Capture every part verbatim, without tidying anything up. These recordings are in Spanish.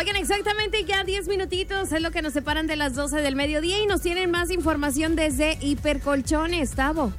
Oigan, exactamente ya diez minutitos es lo que nos separan de las doce del mediodía y nos tienen más información desde Hipercolchones, Tavo.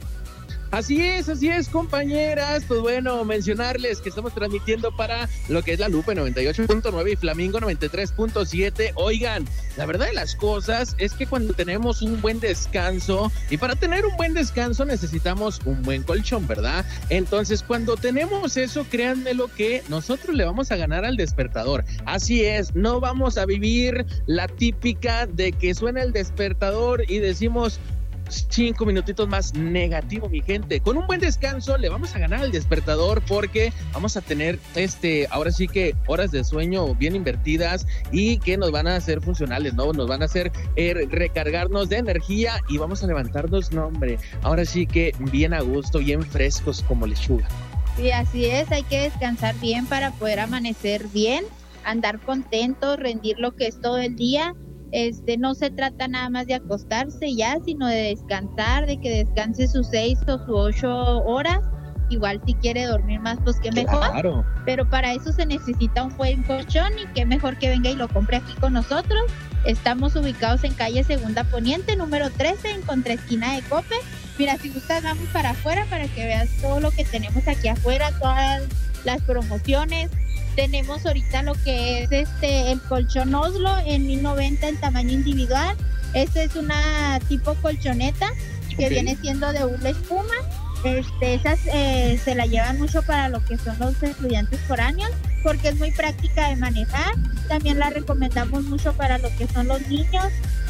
Así es, así es, compañeras. Pues bueno, mencionarles que estamos transmitiendo para lo que es la Lupe noventa y ocho punto nueve y Flamingo noventa y tres punto siete. Oigan, la verdad de las cosas es que cuando tenemos un buen descanso, y para tener un buen descanso necesitamos un buen colchón, ¿verdad? Entonces, cuando tenemos eso, créanme lo que nosotros le vamos a ganar al despertador. Así es, no vamos a vivir la típica de que suena el despertador y decimos cinco minutitos más, negativo, mi gente. Con un buen descanso le vamos a ganar al despertador porque vamos a tener este, ahora sí que horas de sueño bien invertidas y que nos van a hacer funcionales, ¿no? Nos van a hacer eh, recargarnos de energía y vamos a levantarnos, no hombre, ahora sí que bien a gusto, bien frescos como lechuga. Sí, así es, hay que descansar bien para poder amanecer bien, andar contentos, rendir lo que es todo el día. Este, no se trata nada más de acostarse ya, sino de descansar, de que descanse sus seis o sus ocho horas. Igual si quiere dormir más, pues qué mejor. Claro. Pero para eso se necesita un buen colchón y qué mejor que venga y lo compre aquí con nosotros. Estamos ubicados en calle Segunda Poniente, número trece, en contraesquina de Cope. Mira, si gustas vamos para afuera para que veas todo lo que tenemos aquí afuera, todas las promociones. Tenemos ahorita lo que es este el colchón Oslo en mil noventa en tamaño individual. Este es una tipo colchoneta que okay. viene siendo de hule espuma. Este, esas eh, se la llevan mucho para lo que son los estudiantes foráneos porque es muy práctica de manejar. También la recomendamos mucho para lo que son los niños,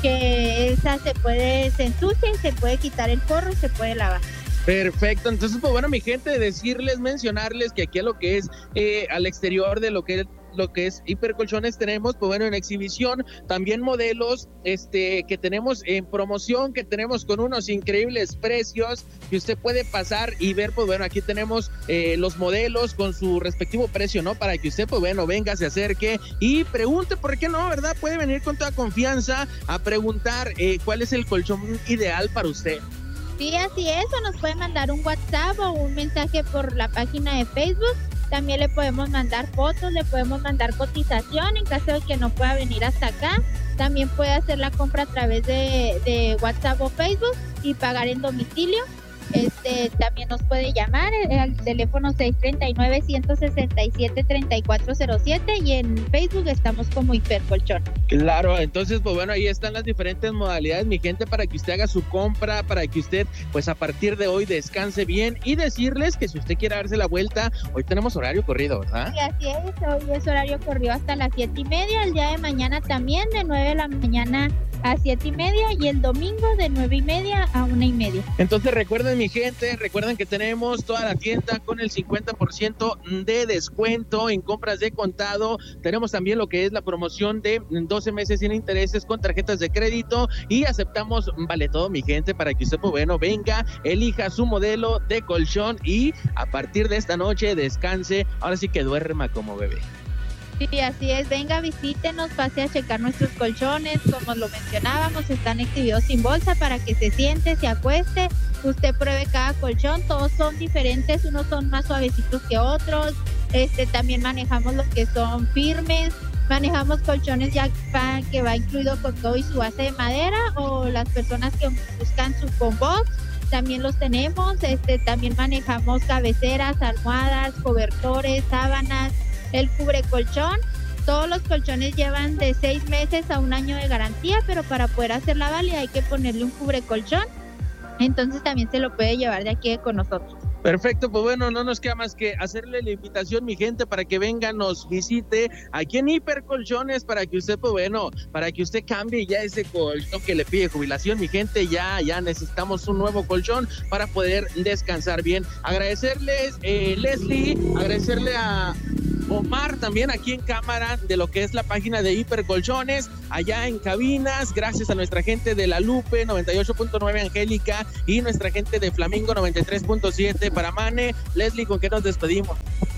que esa se puede, se ensucia y se puede quitar el forro y se puede lavar. Perfecto, entonces pues bueno mi gente, decirles, mencionarles que aquí a lo que es eh, al exterior de lo que es lo que es Hipercolchones tenemos, pues bueno, en exhibición también modelos este que tenemos en promoción, que tenemos con unos increíbles precios que usted puede pasar y ver. Pues bueno, aquí tenemos eh, los modelos con su respectivo precio, ¿no? Para que usted, pues bueno, venga, se acerque y pregunte, ¿por qué no, verdad? Puede venir con toda confianza a preguntar eh, cuál es el colchón ideal para usted. Sí, así es, o nos puede mandar un WhatsApp o un mensaje por la página de Facebook. También le podemos mandar fotos, le podemos mandar cotización en caso de que no pueda venir hasta acá. También puede hacer la compra a través de, de WhatsApp o Facebook y pagar en domicilio. Este, también nos puede llamar al teléfono seis tres nueve, uno seis siete, tres cuatro cero siete y en Facebook estamos como Hipercolchón. Claro, entonces pues bueno, ahí están las diferentes modalidades, mi gente, para que usted haga su compra, para que usted pues a partir de hoy descanse bien y decirles que si usted quiere darse la vuelta, hoy tenemos horario corrido, ¿verdad? Sí, así es, hoy es horario corrido hasta las siete y media, el día de mañana también de nueve de la mañana a siete y media y el domingo de nueve y media a una y media. Entonces recuerden mi gente, recuerden que tenemos toda la tienda con el cincuenta por ciento de descuento en compras de contado. Tenemos también lo que es la promoción de doce meses sin intereses con tarjetas de crédito y aceptamos vale todo mi gente para que usted pues bueno venga, elija su modelo de colchón y a partir de esta noche descanse, ahora sí que duerma como bebé. Sí, así es, venga, visítenos, pase a checar nuestros colchones, como lo mencionábamos, están exhibidos sin bolsa para que se siente, se acueste, usted pruebe cada colchón, todos son diferentes, unos son más suavecitos que otros, este también manejamos los que son firmes, manejamos colchones ya que va incluido con todo y su base de madera, o las personas que buscan su combo, también los tenemos, este también manejamos cabeceras, almohadas, cobertores, sábanas, el cubre colchón. Todos los colchones llevan de seis meses a un año de garantía, pero para poder hacer la válida hay que ponerle un cubre colchón, entonces también se lo puede llevar de aquí con nosotros. Perfecto, pues bueno, no nos queda más que hacerle la invitación, mi gente, para que venga, nos visite aquí en Hipercolchones, para que usted, pues bueno, para que usted cambie ya ese colchón que le pide jubilación, mi gente, ya, ya necesitamos un nuevo colchón para poder descansar bien. Agradecerles, eh, Leslie, agradecerle a Omar también aquí en cámara de lo que es la página de Hipercolchones, allá en cabinas, gracias a nuestra gente de La Lupe noventa y ocho punto nueve Angélica y nuestra gente de Flamingo noventa y tres punto siete para Mane. Leslie, ¿con qué nos despedimos?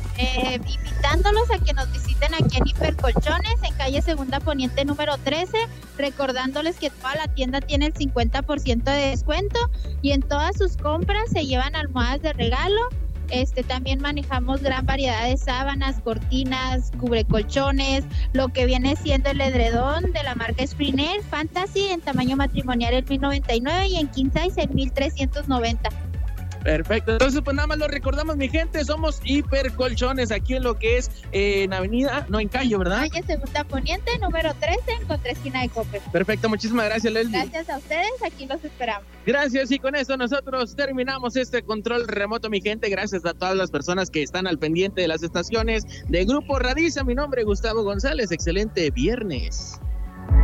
Eh, invitándolos a que nos visiten aquí en Hipercolchones, en calle Segunda Poniente número trece, recordándoles que toda la tienda tiene el cincuenta por ciento de descuento y en todas sus compras se llevan almohadas de regalo. Este, también manejamos gran variedad de sábanas, cortinas, cubrecolchones, lo que viene siendo el edredón de la marca Spring Air Fantasy en tamaño matrimonial en mil noventa y nueve y en king size en mil trescientos noventa. Perfecto, entonces pues nada más lo recordamos, mi gente, somos Hipercolchones aquí en lo que es eh, en Avenida, no en Calle, ¿verdad? Calle Segunda Poniente, número trece, en contra esquina de Coppel. Perfecto, muchísimas gracias, Leslie. Gracias a ustedes, aquí los esperamos. Gracias, y con eso nosotros terminamos este control remoto, mi gente. Gracias a todas las personas que están al pendiente de las estaciones de Grupo Radiza. Mi nombre es Gustavo González, excelente viernes.